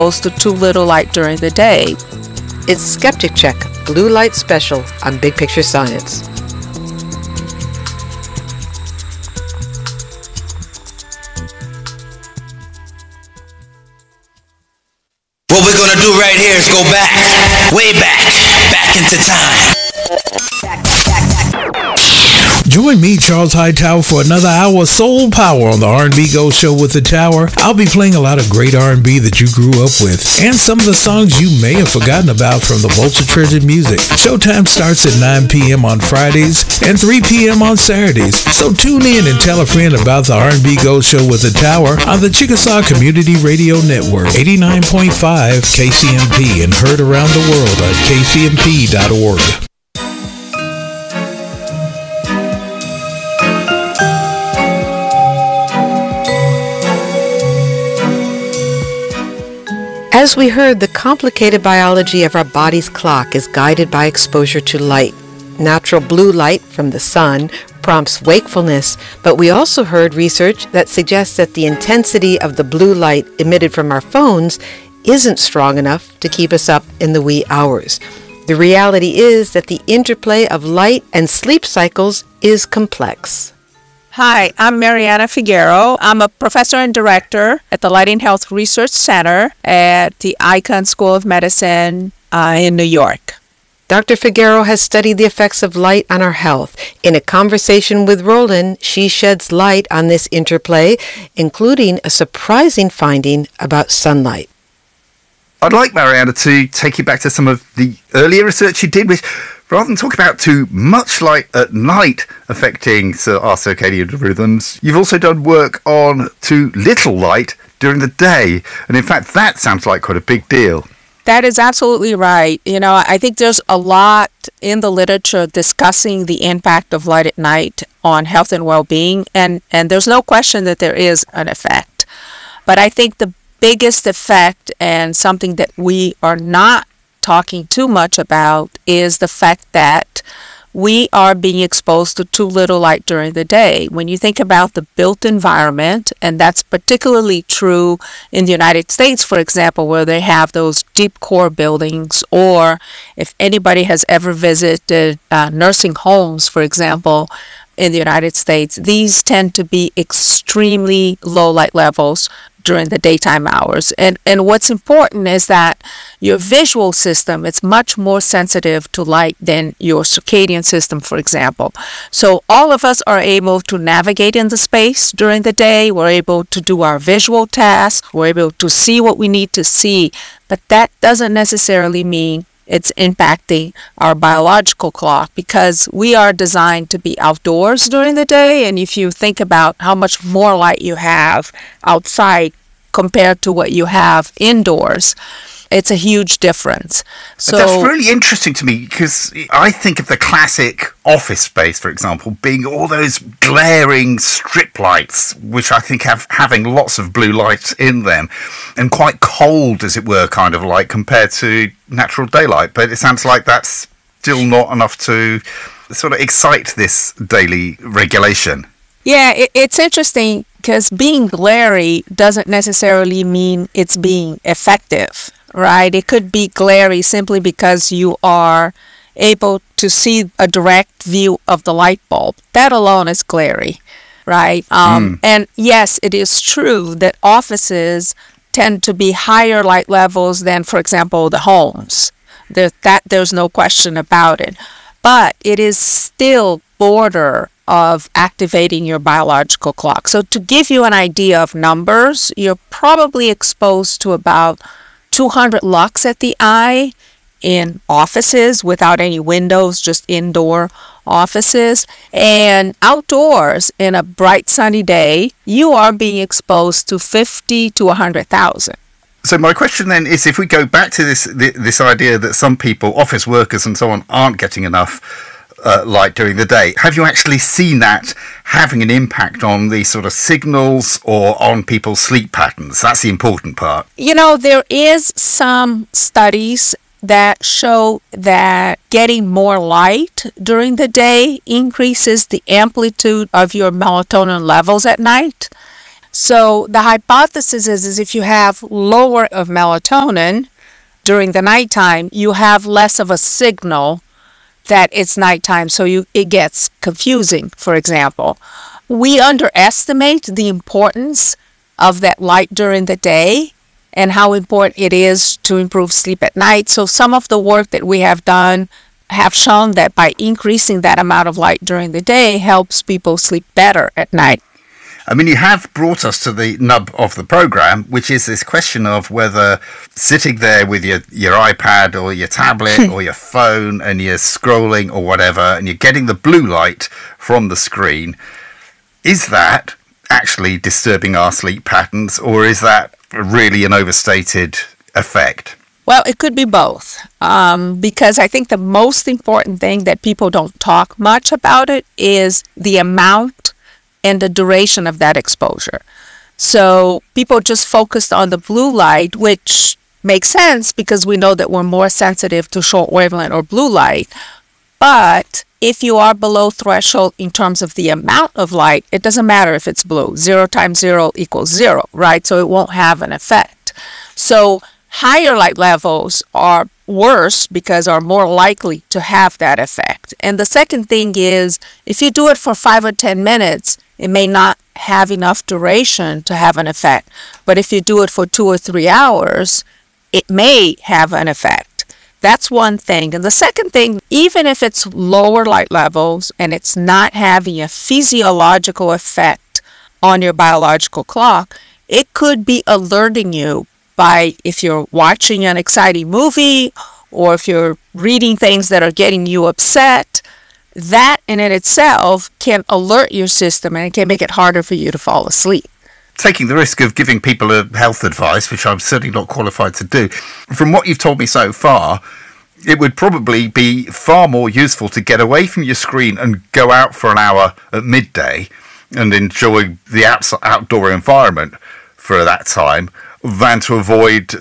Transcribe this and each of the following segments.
to too little light during the day. It's Skeptic Check, Blue Light Special on Big Picture Science. What we're gonna do right here is go back, way back into time. Join me, Charles Hightower, for another hour of Soul Power on the R&B Go Show with the Tower. I'll be playing a lot of great R&B that you grew up with, and some of the songs you may have forgotten about from the Vaults of Treasured Music. Showtime starts at 9 p.m. on Fridays and 3 p.m. on Saturdays. So tune in and tell a friend about the R&B Go Show with the Tower on the Chickasaw Community Radio Network, 89.5 KCMP, and heard around the world at kcmp.org. As we heard, the complicated biology of our body's clock is guided by exposure to light. Natural blue light from the sun prompts wakefulness, but we also heard research that suggests that the intensity of the blue light emitted from our phones isn't strong enough to keep us up in the wee hours. The reality is that the interplay of light and sleep cycles is complex. Hi, I'm Mariana Figueroa. I'm a professor and director at the Light and Health Research Center at the Icahn School of Medicine in New York. Dr. Figueroa has studied the effects of light on our health. In a conversation with Roland, she sheds light on this interplay, including a surprising finding about sunlight. I'd like Mariana to take you back to some of the earlier research you did, which rather than talk about too much light at night affecting our circadian rhythms, you've also done work on too little light during the day. And in fact, that sounds like quite a big deal. That is absolutely right. I think there's a lot in the literature discussing the impact of light at night on health and well-being, and there's no question that there is an effect. But I think the biggest effect, and something that we are not talking too much about, is the fact that we are being exposed to too little light during the day. When you think about the built environment, and that's particularly true in the United States, for example, where they have those deep core buildings, or if anybody has ever visited nursing homes, for example, in the United States, these tend to be extremely low light levels during the daytime hours. And what's important is that your visual system is much more sensitive to light than your circadian system, for example. So all of us are able to navigate in the space during the day. We're able to do our visual tasks. We're able to see what we need to see. But that doesn't necessarily mean it's impacting our biological clock, because we are designed to be outdoors during the day. And if you think about how much more light you have outside compared to what you have indoors, it's a huge difference. So that's really interesting to me, because I think of the classic office space, for example, being all those glaring strip lights, which I think having lots of blue light in them, and quite cold, as it were, kind of like, compared to natural daylight. But it sounds like that's still not enough to sort of excite this daily regulation. Yeah, it's interesting, because being glary doesn't necessarily mean it's being effective, right? It could be glary simply because you are able to see a direct view of the light bulb. That alone is glary, right? And yes, it is true that offices tend to be higher light levels than, for example, the homes. There's no question about it. But it is still border of activating your biological clock. So to give you an idea of numbers, you're probably exposed to about 200 lux at the eye in offices without any windows, just indoor offices. And outdoors, in a bright sunny day, you are being exposed to 50 to 100,000. So my question then is, if we go back to this idea that some people, office workers and so on, aren't getting enough light during the day, have you actually seen that having an impact on these sort of signals or on people's sleep patterns? That's the important part. There is some studies that show that getting more light during the day increases the amplitude of your melatonin levels at night. So the hypothesis is if you have lower of melatonin during the nighttime, you have less of a signal that it's nighttime, so it gets confusing, for example. We underestimate the importance of that light during the day and how important it is to improve sleep at night. So some of the work that we have done have shown that by increasing that amount of light during the day helps people sleep better at night. I mean, you have brought us to the nub of the program, which is this question of whether sitting there with your iPad or your tablet or your phone and you're scrolling or whatever, and you're getting the blue light from the screen, is that actually disturbing our sleep patterns, or is that really an overstated effect? Well, it could be both, because I think the most important thing that people don't talk much about it is the amount and the duration of that exposure. So people just focused on the blue light, which makes sense because we know that we're more sensitive to short wavelength or blue light. But if you are below threshold in terms of the amount of light, it doesn't matter if it's blue. 0 times 0 equals 0, right? So it won't have an effect. So higher light levels are worse because are more likely to have that effect. And the second thing is, if you do it for 5 or 10 minutes, it may not have enough duration to have an effect. But if you do it for 2 or 3 hours, it may have an effect. That's one thing. And the second thing, even if it's lower light levels and it's not having a physiological effect on your biological clock, it could be alerting you by, if you're watching an exciting movie or if you're reading things that are getting you upset, that in itself can alert your system and it can make it harder for you to fall asleep. Taking the risk of giving people a health advice, which I'm certainly not qualified to do, from what you've told me so far, it would probably be far more useful to get away from your screen and go out for an hour at midday and enjoy the outdoor environment for that time, than to avoid,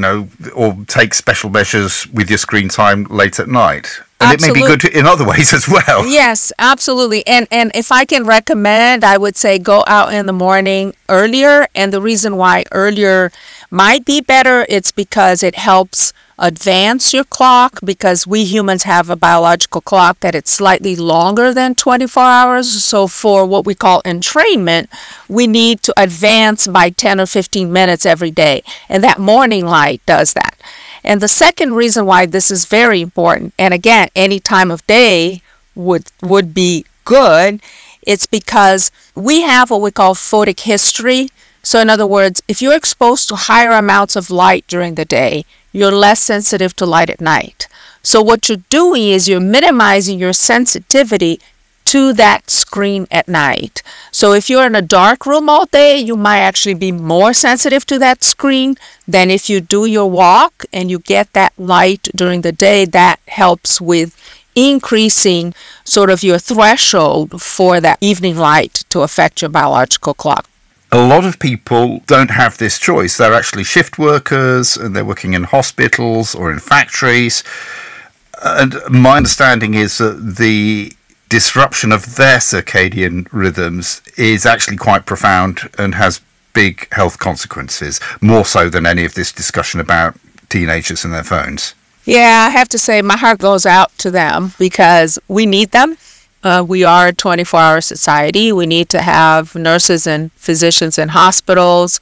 or take special measures with your screen time late at night. And Absolutely. It may be good in other ways as well. Yes, absolutely. And if I can recommend, I would say go out in the morning earlier. And the reason why earlier might be better, it's because it helps advance your clock, because we humans have a biological clock that it's slightly longer than 24 hours. So for what we call entrainment, we need to advance by 10 or 15 minutes every day. And that morning light does that. And the second reason why this is very important, and again, any time of day would be good, it's because we have what we call photic history. So in other words, if you're exposed to higher amounts of light during the day, you're less sensitive to light at night. So what you're doing is you're minimizing your sensitivity to that screen at night. So if you're in a dark room all day, you might actually be more sensitive to that screen than if you do your walk and you get that light during the day. That helps with increasing sort of your threshold for that evening light to affect your biological clock. A lot of people don't have this choice. They're actually shift workers and they're working in hospitals or in factories. And my understanding is that the disruption of their circadian rhythms is actually quite profound and has big health consequences, more so than any of this discussion about teenagers and their phones. Yeah, I have to say my heart goes out to them because we need them. We are a 24-hour society. We need to have nurses and physicians in hospitals,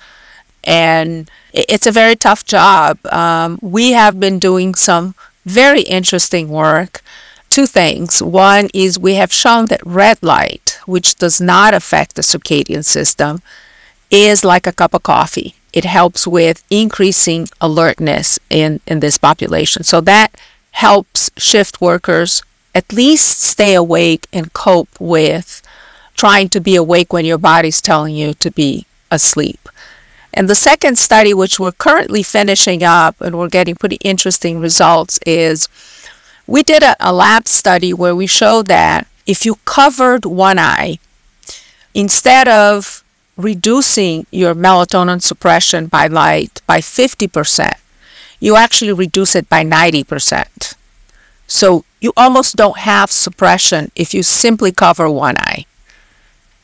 and it's a very tough job. We have been doing some very interesting work. Two things. One is we have shown that red light, which does not affect the circadian system, is like a cup of coffee. It helps with increasing alertness in this population. So that helps shift workers at least stay awake and cope with trying to be awake when your body's telling you to be asleep. And the second study, which we're currently finishing up and we're getting pretty interesting results, is we did a lab study where we showed that if you covered one eye, instead of reducing your melatonin suppression by light by 50%, you actually reduce it by 90%. So you almost don't have suppression if you simply cover one eye.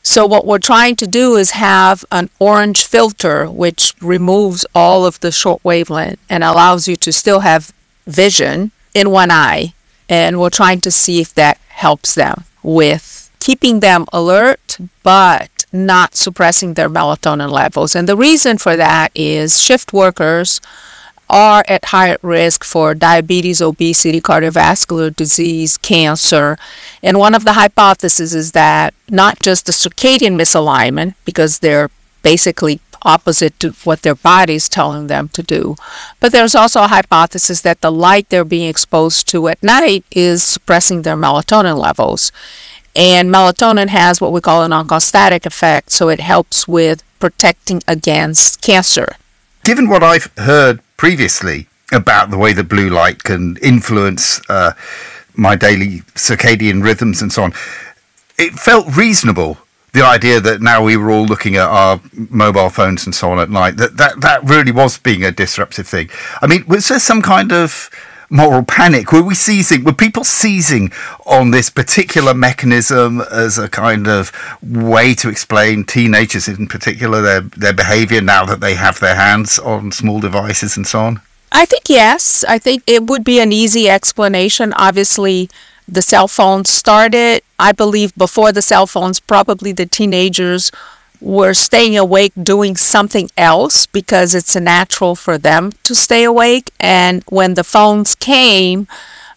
So what we're trying to do is have an orange filter which removes all of the short wavelength and allows you to still have vision in one eye. And we're trying to see if that helps them with keeping them alert, but not suppressing their melatonin levels. And the reason for that is shift workers are at higher risk for diabetes, obesity, cardiovascular disease, cancer. And one of the hypotheses is that not just the circadian misalignment, because they're basically opposite to what their body is telling them to do, but there's also a hypothesis that the light they're being exposed to at night is suppressing their melatonin levels. And melatonin has what we call an oncostatic effect, so it helps with protecting against cancer. Given what I've heard previously about the way that blue light can influence my daily circadian rhythms and so on, it felt reasonable, the idea that now we were all looking at our mobile phones and so on at night, that really was being a disruptive thing. I mean, was there some kind of moral panic? Were people seizing on this particular mechanism as a kind of way to explain teenagers in particular their behavior now that they have their hands on small devices and so on? I think yes. I think it would be an easy explanation. Obviously, the cell phones started, I believe, before the cell phones. Probably the teenagers were staying awake doing something else because it's natural for them to stay awake. And when the phones came,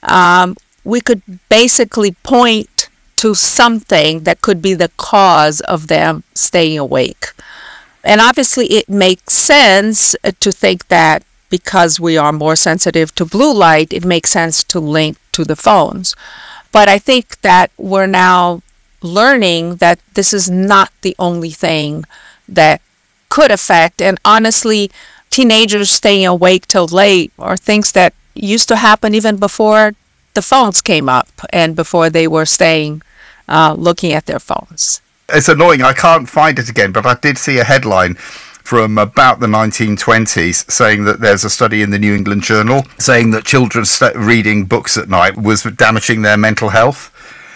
we could basically point to something that could be the cause of them staying awake. And obviously it makes sense to think that because we are more sensitive to blue light, it makes sense to link to the phones. But I think that we're now learning that this is not the only thing that could affect. And honestly, teenagers staying awake till late are things that used to happen even before the phones came up and before they were staying looking at their phones. It's annoying. I can't find it again, but I did see a headline from about the 1920s saying that there's a study in the New England Journal saying that children reading books at night was damaging their mental health.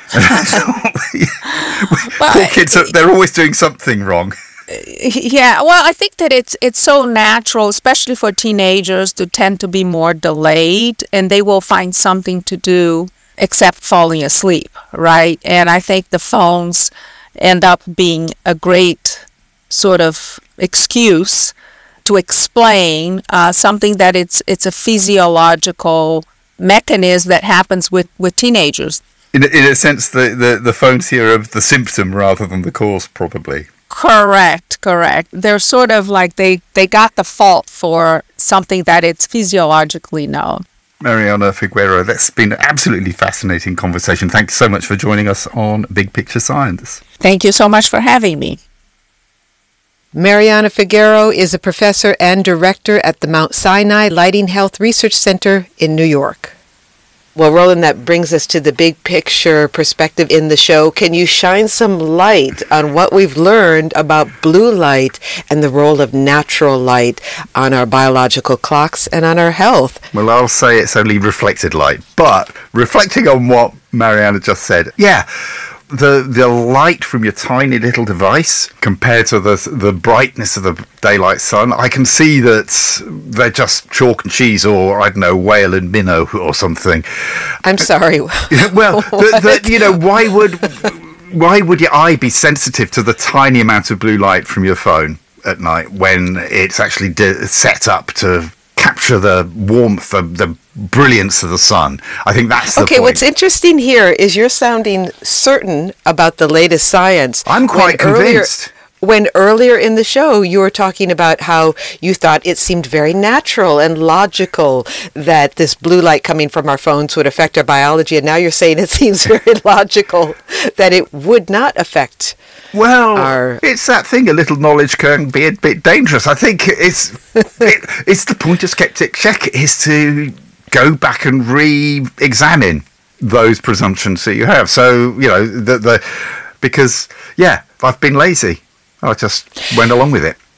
Poor kids, they're always doing something wrong. Yeah, well, I think that it's so natural, especially for teenagers, to tend to be more delayed, and they will find something to do except falling asleep, right? And I think the phones end up being a great sort of excuse to explain something that it's a physiological mechanism that happens with teenagers. In a sense, the phones here are the symptom rather than the cause, probably. Correct. They're sort of like they got the fault for something that it's physiologically known. Mariana Figueroa, that's been an absolutely fascinating conversation. Thank you so much for joining us on Big Picture Science. Thank you so much for having me. Mariana Figueroa is a professor and director at the Mount Sinai Lighting Health Research Center in New York. Well, Roland, that brings us to the big picture perspective in the show. Can you shine some light on what we've learned about blue light and the role of natural light on our biological clocks and on our health? Well, I'll say it's only reflected light, but reflecting on what Mariana just said, yeah, the light from your tiny little device compared to the brightness of the daylight sun, I can see that they're just chalk and cheese, or I don't know, whale and minnow or something. I'm sorry. Well, why would your eye be sensitive to the tiny amount of blue light from your phone at night when it's actually set up to capture the warmth, the brilliance of the sun? I think that's the point. Okay, what's interesting here is you're sounding certain about the latest science. I'm quite convinced. When earlier in the show you were talking about how you thought it seemed very natural and logical that this blue light coming from our phones would affect our biology, and now you're saying it seems very logical that it would not affect. Well, it's that thing, a little knowledge can be a bit dangerous. I think it's the point of Skeptic Check is to go back and re-examine those presumptions that you have. So, because I've been lazy. I just went along with it.